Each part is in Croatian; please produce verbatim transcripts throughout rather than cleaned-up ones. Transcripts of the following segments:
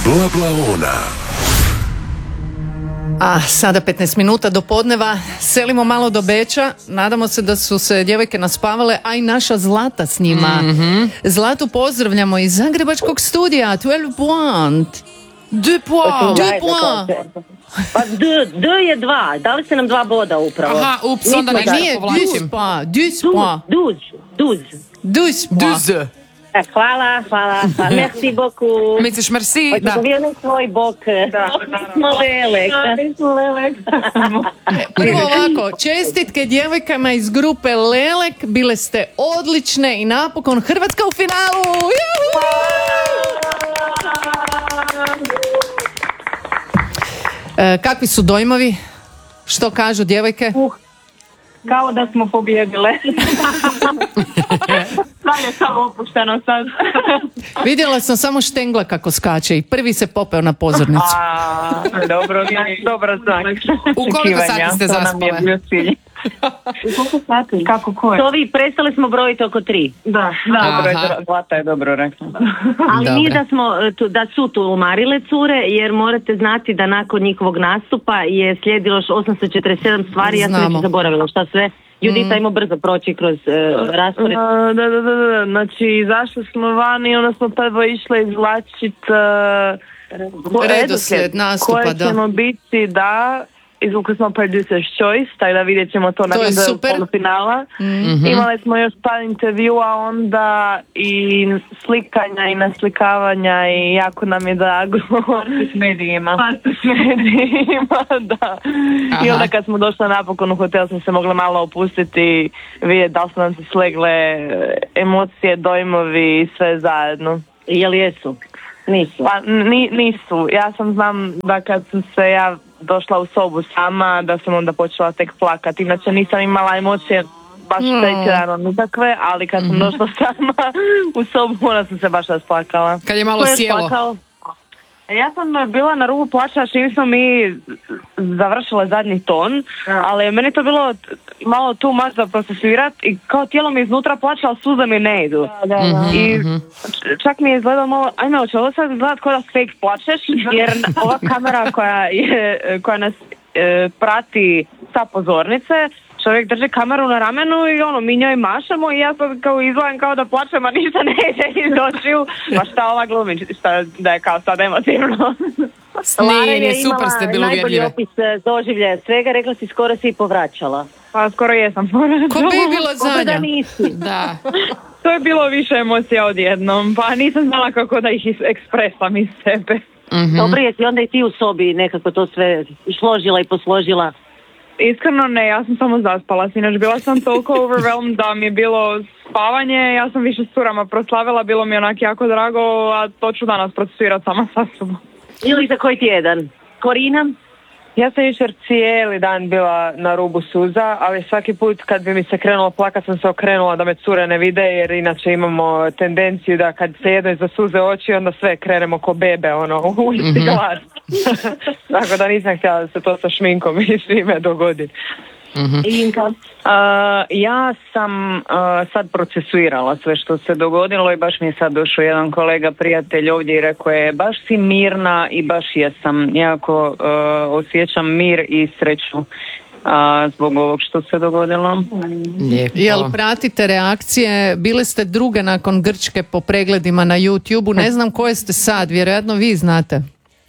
Bla bla ona. A sada petnaest minuta do podneva, selimo malo do Beča, nadamo se da su se djevojke naspavale, a i naša Zlata s njima. Mm-hmm. Zlatu pozdravljamo iz zagrebačkog studija, dvanaest point. Deux points, deux points. Pa d, d je dva, dali ste nam dva boda upravo. Aha, ups, onda Pa nije, nešto povlačim. dix points, Duz, duz. dix points. Duz. E, hvala, hvala, hvala. Merci beaucoup. Misliš merci? Hoćeš Da. povijeli svoj bok. Da. Smo lelek. Smo lelek. Prvo ovako, čestitke djevojkama iz grupe Lelek, bile ste odlične i napokon Hrvatska u finalu. Juhu! E, kakvi su dojmovi? Što kažu djevojke? Uh, kao da smo pobijedile. Sad je samo opušteno sad. Vidjela sam samo Štengla kako skače i prvi se popeo na pozornicu. A, dobro, dobro znak. U koliko sati ste zaspale? U koliko sati? Kako ko je? To vi, prestali smo brojiti oko tri. Da, da, Zlata je dobro rekla. Ali Dobre. nije da, smo, tu- da su tu umarile cure, jer morate znati da nakon njihovog nastupa je slijedilo još osamsto četrdeset sedam stvari, ja sam Znamo. već zaboravila šta sve. Judita, ajmo brzo proći kroz uh, raspored. Da, da, da, da, da. Znači, izašli smo van i onda smo prvo išli izvlačit uh, Redoslijed nastupa, koje da. ćemo biti, da, izvukli smo Producer's Choice, tako da vidjet ćemo to To nakon je do super. polufinala. Mhm. Imali smo još par intervjua onda i slikanja i naslikavanja i jako nam je drago. S medijima. S medijima, da. I Aha. onda kad smo došli napokon u hotel smo se mogli malo opustiti i vidjeti da li su nam se slegle emocije, dojmovi i sve zajedno. Jel jesu? Nisu. Pa ni, nisu. Ja sam znam da kad sam se ja došla u sobu sama, da sam onda počela tek plakati. Inače nisam imala emocije baš pretjerano nikakve, ali kad sam došla sama u sobu, onda sam se baš rasplakala. Kad je malo Ko je sjelo. plakao? Ja sam bila na rubu plaća, čim smo mi završile zadnji ton, ali meni to bilo t- malo tu much za procesuirat i kao tijelo mi iznutra plaća, ali suze mi ne idu. Da, da. I č- čak mi je izgledalo malo, ajme, hoće ovo sad izgledat kao da fake plačeš, jer ova kamera koja, je, koja nas e, prati sa pozornice, čovjek drži kameru na ramenu i ono, mi njoj mašamo i ja sad kao izgledam kao da plačem, a ništa ne ide iz očiju. Pa šta ova glumi, šta da je kao sad emotivno. Nije, nije, super ste bili najbolji uvjerljive. opis e, doživljaja svega, rekla si skoro si i povraćala. Pa skoro jesam povraćala. Ko bi bila Kako da zadnja? nisi? Da. To je bilo više emocija odjednom, pa nisam znala kako da ih is- ekspresam iz sebe. Mhm. Dobro, jesi onda i ti u sobi nekako to sve složila i posložila? Iskreno ne, ja sam samo zaspala, sinoć bila sam toliko overwhelmed da mi je bilo spavanje, ja sam više s curama proslavila, bilo mi je onak jako drago, a to ću danas procesuirati sama sa sobom. Ili za koji tjedan? Korina? Ja sam jučer cijeli dan bila na rubu suza, ali svaki put kad bi mi se krenulo plakat sam se okrenula da me cure ne vide, jer inače imamo tendenciju da kad se jedno iza suze oči onda sve krenemo ko bebe, ono, u isti glas. Tako da nisam htjela da se to sa šminkom i svime dogodi. Inka? Uh, ja sam uh, sad procesuirala sve što se dogodilo i baš mi je sad došao jedan kolega, prijatelj ovdje i rekao je baš si mirna i baš jesam. Jako uh, osjećam mir i sreću uh, zbog ovog što se dogodilo. Lijepo. Jel pratite reakcije? Bile ste druge nakon Grčke po pregledima na YouTube-u. Ne znam koje ste sad, vjerojatno vi znate.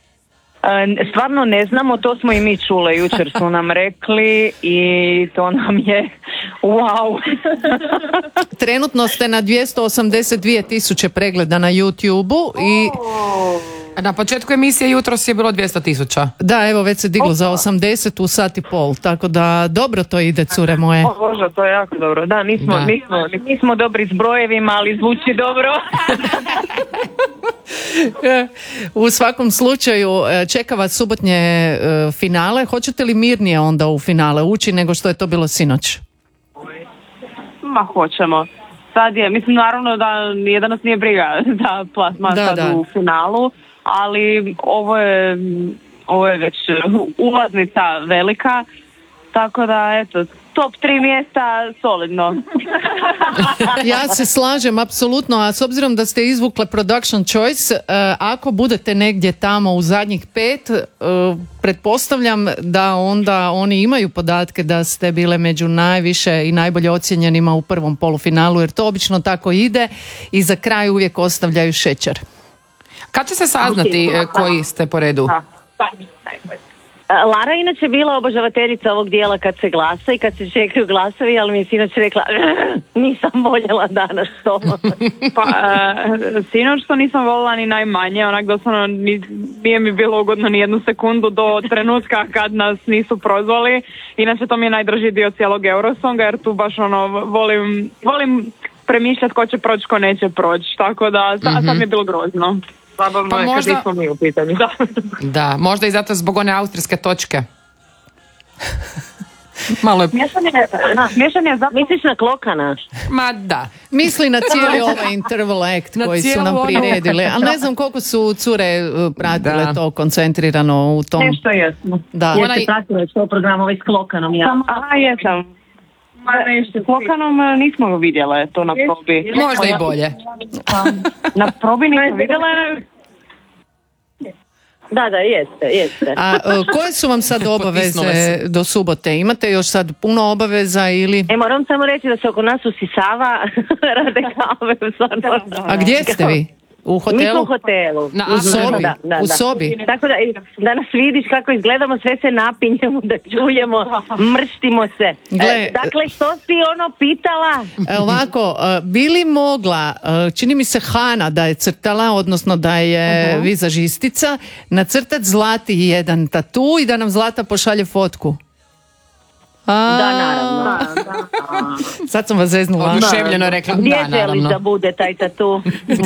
Uh, stvarno ne znamo, to smo i mi čule, jučer su nam rekli i to nam je wow. Trenutno ste na dvjesto osamdeset dvije tisuće pregleda na YouTube-u i Na početku emisije jutros je bilo dvjesto tisuća. da, evo već se diglo za osamdeset u sat i pol, tako da dobro to ide, cure moje. O Bože, to je jako dobro. Da, nismo, Da. nismo, nismo dobri s brojevima, ali zvuči dobro. U svakom slučaju čeka vas subotnje e, finale. Hoćete li mirnije onda u finale ući nego što je to bilo sinoć? Ma hoćemo. Sad je, mislim naravno da nijedan nas nije briga da plasma Da, sad da. u finalu, ali ovo je, ovo je već ulaznica velika, tako da eto, top tri mjesta solidno. Ja se slažem, apsolutno, a s obzirom da ste izvukle Production Choice, uh, ako budete negdje tamo u zadnjih pet, uh, pretpostavljam da onda oni imaju podatke da ste bile među najviše i najbolje ocijenjenima u prvom polufinalu, jer to obično tako ide i za kraj uvijek ostavljaju šećer. Kad će se saznati okay. koji ste po redu? Lara inače bila obožavateljica ovog dijela kad se glasa i kad se čekaju glasovi, ali mi je sinoć rekla nisam voljela danas to. Pa, uh, sinoć što nisam voljela ni najmanje, onak doslovno nije mi bilo ugodno ni jednu sekundu do trenutka kad nas nisu prozvali. Inače to mi je najdrži dio cijelog Eurosonga, jer tu baš ono volim, volim premišljati ko će proći, ko neće proći, tako da mm-hmm. sad mi je bilo grozno. Zabavno pa je možda... kad smo mi u pitanju. Da. da, možda i zato zbog one austrijske točke. Malo je... Miješanje, miješanje je zapravo... Misliš na Klokana? Ma da. Misli na cijeli ovaj interval act koji su nam priredili. Ali ne znam koliko su cure pratile da. to koncentrirano u tom... Nešto jesmo. Da. Jeste Ona... pratile što program ovaj s Klokanom? Ja. Aha, jesam. S Klokanom nismo vidjele to na probi. Možda i bolje. Na probi nismo vidjela. Da, da, jeste, jeste. A koje su vam sad obaveze do subote? Imate još sad puno obaveza ili... E, moram samo reći da se oko nas usisava rade kave. A gdje ste vi? U hotelu? Mi smo u hotelu. Na, u sobi? Da, da, u da. sobi? Tako da, da nas vidiš kako izgledamo, sve se napinjemo, da čujemo, mrštimo se. Gle, e, dakle, što si ono pitala? Ovako, bi li mogla, čini mi se Hana da je crtala, odnosno da je uh-huh. vizažistica, nacrtati Zlati jedan tatu i da nam Zlata pošalje fotku? A, da, naravno. Da, da. Sad sam vas zeznula. Oduševljeno rekla. Gdje da, želiš da bude taj tatu?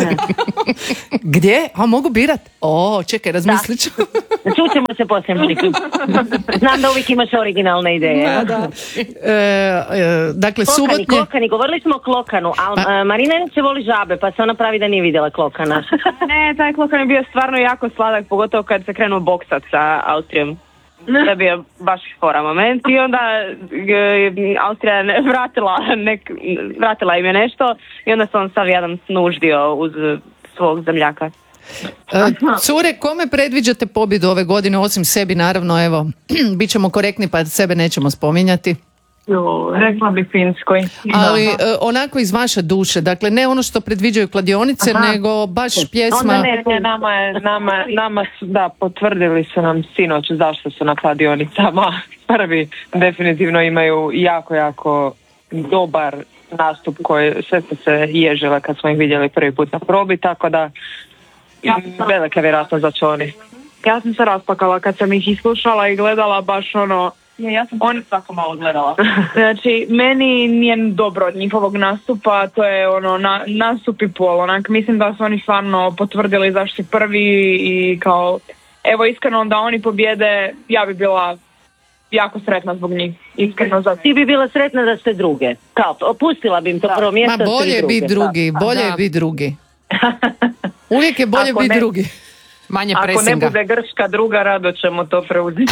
Gdje? A mogu birat? O, čekaj, razmislit ću. Čućemo se poslije, Moniku. Znam da uvijek imaš originalne ideje. Da, da. E, e, dakle, klokani, subotnje... Klokani, govorili smo o Klokanu, ali pa... Marina se voli žabe, pa se ona pravi da nije vidjela Klokana. Ne, taj Klokan je bio stvarno jako sladak, pogotovo kad se krenuo boksat sa Austrijom. To je bio baš fora moment i onda e, Austrija je vratila, nek, vratila im je nešto i onda se on sav jedan snuždio uz svog zemljaka. E, cure, kome predviđate pobjedu ove godine, osim sebi naravno, evo, bit ćemo korektni pa sebe nećemo spominjati. Jo, rekla bi Finskoj. Ali e, onako iz vaše duše, dakle ne ono što predviđaju kladionice, Aha. nego baš pjesma... Onda ne, ne, nama, je, nama, nama su, da, potvrdili su nam sinoć zašto su na kladionicama. Prvi definitivno imaju jako, jako dobar nastup koji sve su se ježile kad smo ih vidjeli prvi put na probi, tako da ja, velika vjerojatnost da će oni. Ja sam se raspakala kad sam ih islušala i gledala baš ono... Ja, ja sam on svako malo gledala. Znači, meni nije dobro od njihovog nastupa, to je ono na, nastup i pol, onak, mislim da su oni stvarno potvrdili zašto su prvi i kao, evo iskreno da oni pobjede, ja bi bila jako sretna zbog njih. Iskreno za... Ti bi bila sretna da ste druge. Kao, opustila bi im to prvo mjesto. Ma bolje bi drugi, da. bolje bi drugi. Uvijek je bolje biti drugi. Manje Ako presinga. ne bude Grčka druga, rado ćemo to preuzeti.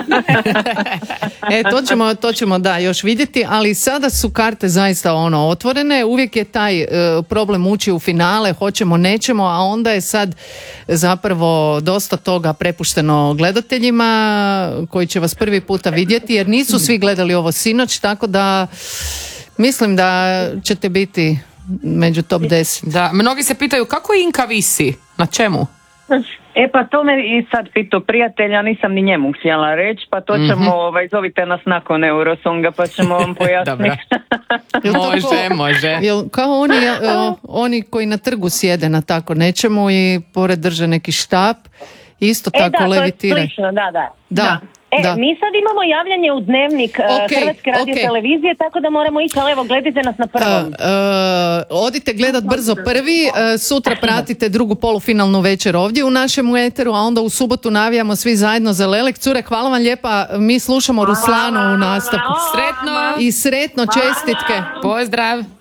e, to ćemo, to ćemo da još vidjeti, ali sada su karte zaista ono otvorene, uvijek je taj e, problem ući u finale, hoćemo, nećemo, a onda je sad zapravo dosta toga prepušteno gledateljima koji će vas prvi puta vidjeti, jer nisu svi gledali ovo sinoć, tako da mislim da ćete biti među top deset. Da, mnogi se pitaju kako Inka visi, na čemu? E pa to me i sad pitao prijatelja, nisam ni njemu htjela reći, pa to ćemo, mm-hmm. ovaj, zovite nas nakon Eurosonga pa ćemo vam pojasniti. može, može. Jel kao oni, o, oni koji na trgu sjede na tako nečemu i pored drže neki štap, isto e, tako da, levitire. E da, da, da. Da. E, da. mi sad imamo javljanje u dnevnik okay, Hrvatske radio okay. televizije, tako da moramo ići, ali evo, gledajte nas na prvom. Uh, uh, odite gledat brzo prvi, uh, sutra pratite drugu polufinalnu večer ovdje u našem eteru, a onda u subotu navijamo svi zajedno za Lelek. Cure, hvala vam lijepa, mi slušamo Ruslanu u nastavku. Sretno! I sretno, čestitke. Pozdrav!